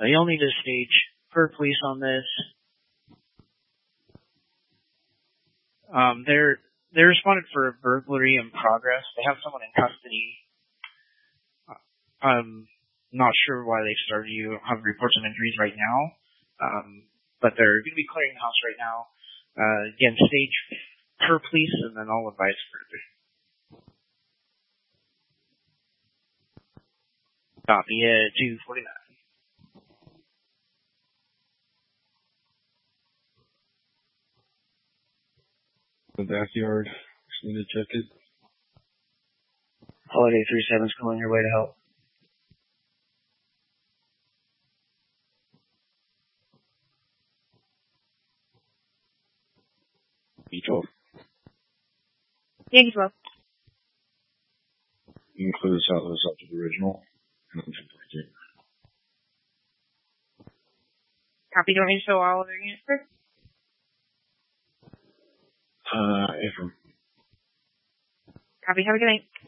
You'll need to stage per police on this. They responded for a burglary in progress. They have someone in custody. I'm not sure why they started. You have reports of injuries right now, but they're going to be clearing the house right now. Again, stage per police, and then I'll advise further. Copy 249. The backyard. Just need to check it. Holiday 37's calling your way to help. B12. Yankee 12. You can clear this out of the original. And then Copy. Do you want me to show all of their units first? Affirm. Copy. Have a good night.